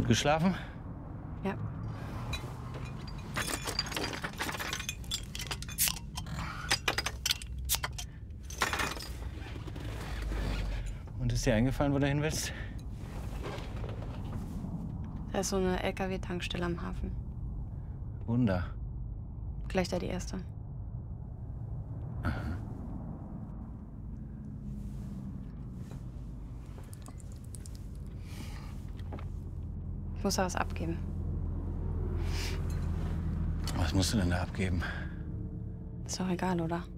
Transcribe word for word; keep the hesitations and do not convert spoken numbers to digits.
Gut geschlafen? Ja. Und ist dir eingefallen, wo du hin willst? Da ist so eine L K W-Tankstelle am Hafen. Wunder. Gleich da die erste. Aha. Ich muss da was abgeben. Was musst du denn da abgeben? Ist doch egal, oder?